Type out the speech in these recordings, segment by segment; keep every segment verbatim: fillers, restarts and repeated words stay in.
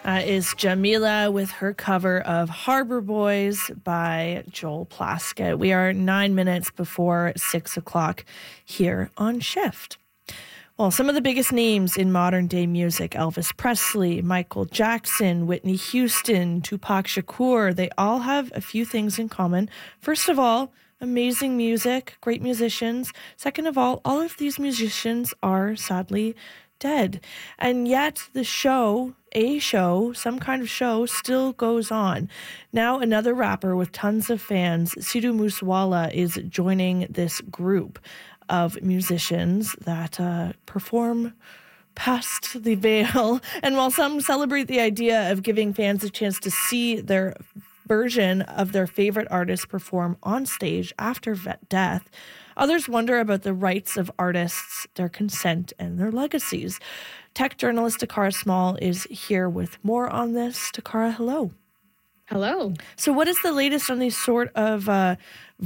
uh, is Jamila with her cover of Harbor Boys by Joel Plaskett. We are nine minutes before six o'clock here on Shift. Well, some of the biggest names in modern day music, Elvis Presley, Michael Jackson, Whitney Houston, Tupac Shakur, they all have a few things in common. First of all, amazing music, great musicians. Second of all, all of these musicians are sadly dead. And yet the show, a show, some kind of show still goes on. Now another rapper with tons of fans, Sidhu Moosewala, is joining this group of musicians that uh, perform past the veil. And while some celebrate the idea of giving fans a chance to see their version of their favorite artist perform on stage after death, others wonder about the rights of artists, their consent, and their legacies. Tech journalist Takara Small is here with more on this. Takara, hello. Hello. So what is the latest on these sort of uh,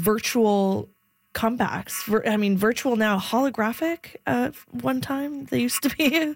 virtual comebacks? I mean, virtual now, holographic uh, one time they used to be.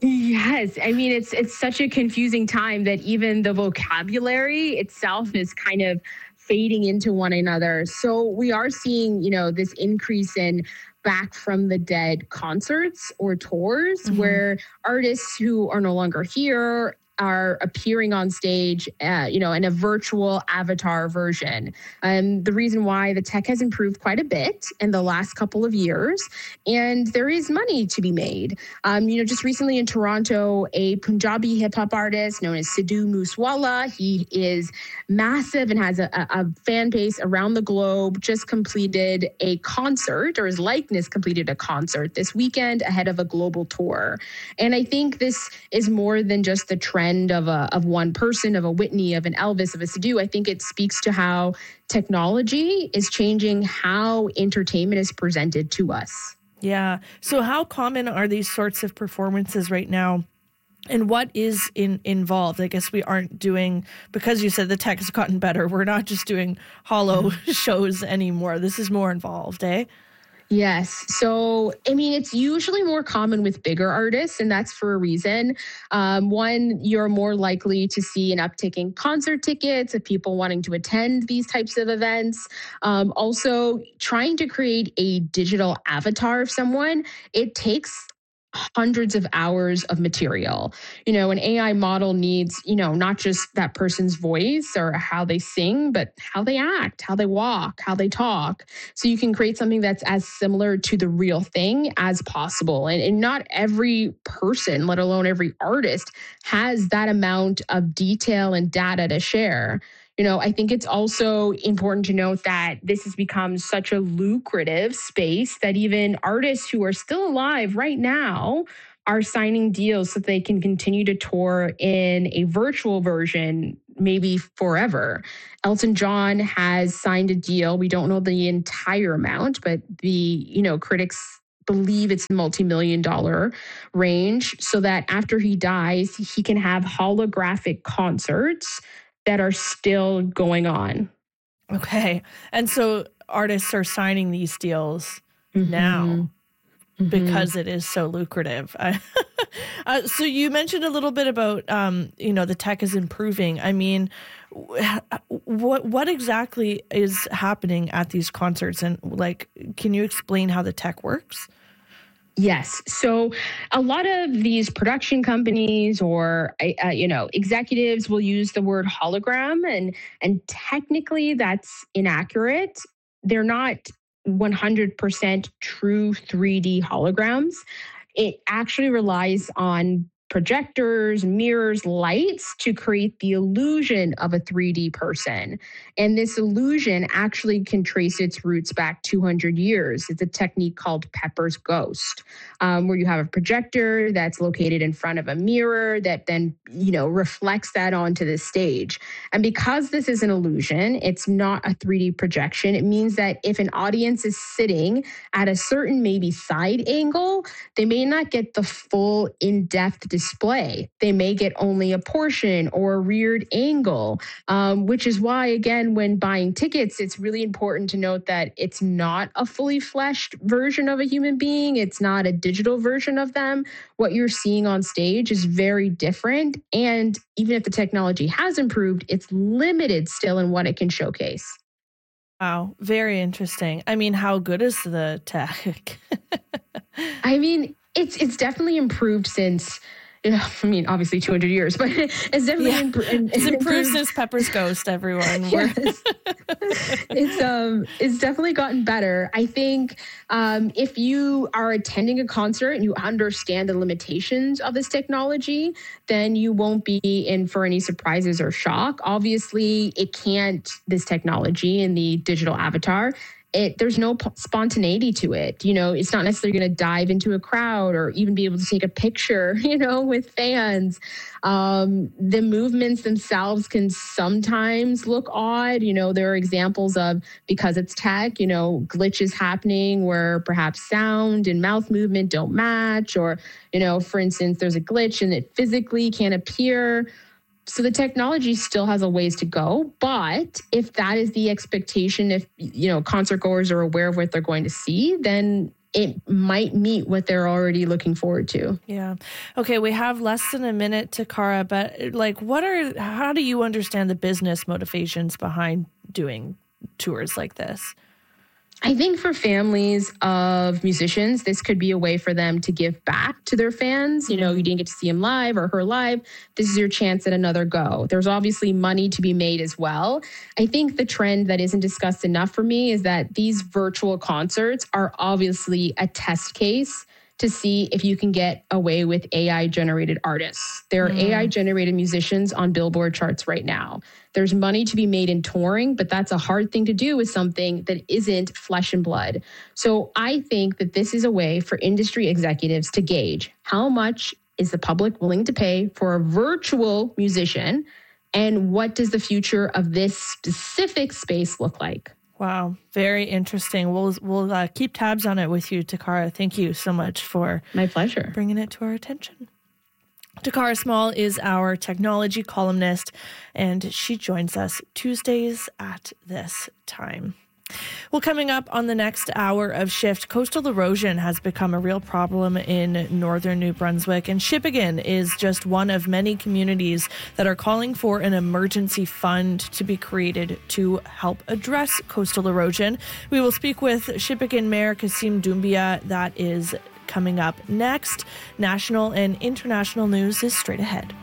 Yes. I mean, it's it's such a confusing time that even the vocabulary itself is kind of fading into one another. So we are seeing, you know, this increase in back from the dead concerts or tours mm-hmm. where artists who are no longer here are appearing on stage, uh, you know, in a virtual avatar version. Um, the reason why the tech has improved quite a bit in the last couple of years, and there is money to be made. Um, you know, just recently in Toronto, a Punjabi hip hop artist known as Sidhu Moosewala, he is massive and has a, a fan base around the globe, just completed a concert, or his likeness completed a concert this weekend ahead of a global tour. And I think this is more than just the trend of a of one person, of a Whitney, of an Elvis, of a Sidhu. I think it speaks to how technology is changing how entertainment is presented to us. Yeah. So how common are these sorts of performances right now? And what is in, involved? I guess we aren't doing, because you said the tech has gotten better, we're not just doing hollow shows anymore. This is more involved, eh? Yes. So, I mean, it's usually more common with bigger artists, and that's for a reason. Um, one, you're more likely to see an uptick in concert tickets of people wanting to attend these types of events. Um, also, trying to create a digital avatar of someone, it takes hundreds of hours of material. You know, an A I model needs, you know, not just that person's voice or how they sing, but how they act, how they walk, how they talk. So you can create something that's as similar to the real thing as possible. And, and not every person, let alone every artist, has that amount of detail and data to share. You know, I think it's also important to note that this has become such a lucrative space that even artists who are still alive right now are signing deals so that they can continue to tour in a virtual version, maybe forever. Elton John has signed a deal. We don't know the entire amount, but the, you know, critics believe it's multi-million dollar range, so that after he dies, he can have holographic concerts that are still going on. Okay. And so artists are signing these deals mm-hmm. now mm-hmm. because it is so lucrative. uh, so you mentioned a little bit about, um, you know, the tech is improving. I mean, what what exactly is happening at these concerts? And like, can you explain how the tech works? Yes. So a lot of these production companies or, uh, you know, executives will use the word hologram, and and technically that's inaccurate. They're not one hundred percent true three D holograms. It actually relies on projectors, mirrors, lights to create the illusion of a three D person. And this illusion actually can trace its roots back two hundred years. It's a technique called Pepper's Ghost, um, where you have a projector that's located in front of a mirror that then, you know, reflects that onto the stage. And because this is an illusion, it's not a three D projection. It means that if an audience is sitting at a certain maybe side angle, they may not get the full in-depth description display. They may get only a portion or a reared angle, um, which is why, again, when buying tickets, it's really important to note that it's not a fully fleshed version of a human being. It's not a digital version of them. What you're seeing on stage is very different. And even if the technology has improved, it's limited still in what it can showcase. Wow, very interesting. I mean, how good is the tech? I mean, it's it's definitely improved since, you know, I mean, obviously two hundred years, but it's definitely yeah. impro- it's improved since Pepper's Ghost, everyone. Yes. it's um it's definitely gotten better. I think um, if you are attending a concert and you understand the limitations of this technology, then you won't be in for any surprises or shock. Obviously, it can't, this technology and the digital avatar, It, there's no p- spontaneity to it. You know, it's not necessarily going to dive into a crowd or even be able to take a picture, you know, with fans. Um, the movements themselves can sometimes look odd. You know, there are examples of, because it's tech, you know, glitches happening where perhaps sound and mouth movement don't match, or, you know, for instance, there's a glitch and it physically can't appear. So the technology still has a ways to go, but if that is the expectation, if, you know, concert goers are aware of what they're going to see, then it might meet what they're already looking forward to. Yeah. Okay. We have less than a minute, Takara, but like, what are, how do you understand the business motivations behind doing tours like this? I think for families of musicians, this could be a way for them to give back to their fans. You know, you didn't get to see him live or her live. This is your chance at another go. There's obviously money to be made as well. I think the trend that isn't discussed enough for me is that these virtual concerts are obviously a test case to see if you can get away with A I-generated artists. There are mm. A I-generated musicians on Billboard charts right now. There's money to be made in touring, but that's a hard thing to do with something that isn't flesh and blood. So I think that this is a way for industry executives to gauge how much is the public willing to pay for a virtual musician, and what does the future of this specific space look like? Wow, very interesting. We'll we'll uh, keep tabs on it with you, Takara. Thank you so much for my pleasure bringing it to our attention. Takara Small is our technology columnist, and she joins us Tuesdays at this time. Well, coming up on the next hour of Shift, coastal erosion has become a real problem in northern New Brunswick, and Shippagan is just one of many communities that are calling for an emergency fund to be created to help address coastal erosion. We will speak with Shippagan Mayor Kasim Doumbia. That is coming up next. National and international news is straight ahead.